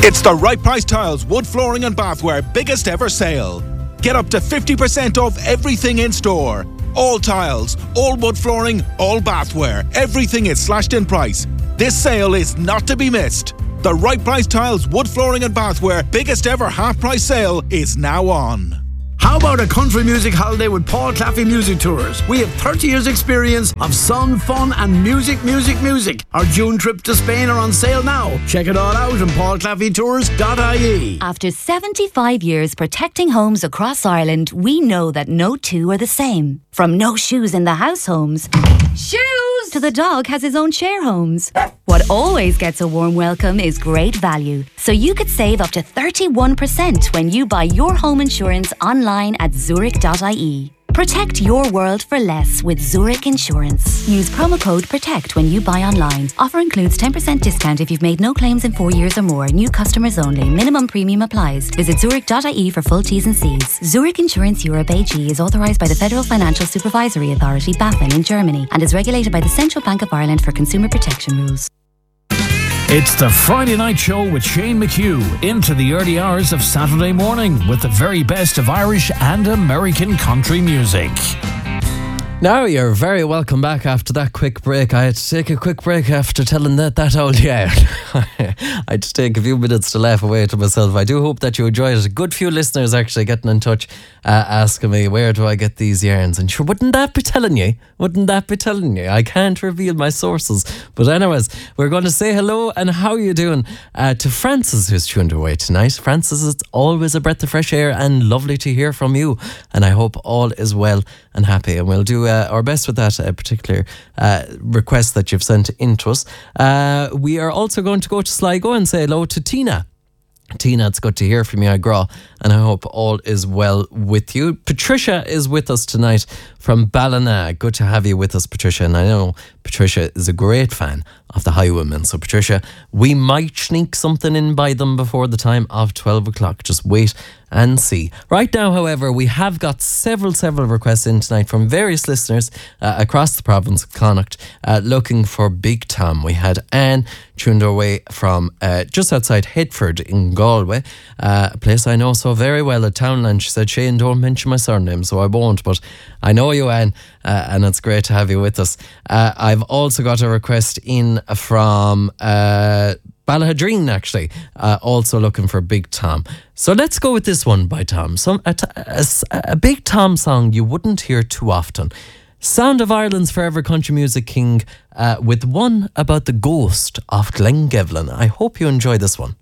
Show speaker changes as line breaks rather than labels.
It's the Right Price Tiles Wood Flooring and Bathware biggest ever sale. Get up to 50% off everything in store. All tiles, all wood flooring, all bathware. Everything is slashed in price. This sale is not to be missed. The Right Price Tiles Wood Flooring and Bathware biggest ever half price sale is now on.
How about a country music holiday with Paul Claffey Music Tours? We have 30 years experience of sun, fun and music. Our June trip to Spain are on sale now. Check it all out on paulclaffeytours.ie.
After 75 years protecting homes across Ireland, we know that no two are the same. From no shoes in the house homes, shoes, to the dog has his own share homes. What always gets a warm welcome is great value. So you could save up to 31% when you buy your home insurance online at zurich.ie. Protect your world for less with Zurich Insurance. Use promo code PROTECT when you buy online. Offer includes 10% discount if you've made no claims in 4 years or more. New customers only. Minimum premium applies. Visit zurich.ie for full T's and C's. Zurich Insurance Europe AG is authorised by the Federal Financial Supervisory Authority, BaFin, in Germany and is regulated by the Central Bank of Ireland for consumer protection rules.
It's the Friday Night Show with Shane McHugh into the early hours of Saturday morning with the very best of Irish and American country music.
Now you're very welcome back after that quick break. I had to take a quick break after telling that old yarn. I had to take a few minutes to laugh away to myself. I do hope that you enjoyed it. A good few listeners actually getting in touch, asking me, where do I get these yarns? And sure, wouldn't that be telling you? I can't reveal my sources. But anyways, we're going to say hello and how you doing to Francis, who's tuned away tonight. Francis, it's always a breath of fresh air and lovely to hear from you. And I hope all is well and happy. And we'll do our best with that particular request that you've sent in to us. We are also going to go to Sligo and say hello to Tina. Tina, it's good to hear from you, Agra, and I hope all is well with you. Patricia is with us tonight from Ballina. Good to have you with us, Patricia. And I know Patricia is a great fan of the Highwaymen. So, Patricia, we might sneak something in by them before the time of 12 o'clock. Just wait and see. Right now, however, we have got several requests in tonight from various listeners across the province of Connacht looking for Big Tom. We had Anne tuned our way from just outside Headford in Galway, a place I know so very well at Townland. She said, Shane, don't mention my surname, so I won't, but I know you, Anne, and it's great to have you with us. I've also got a request in from Ballahadreen, actually, also looking for Big Tom. So let's go with this one by Tom. A Big Tom song you wouldn't hear too often. Sound of Ireland's forever country music king with one about the ghost of Glengevlin. I hope you enjoy this one.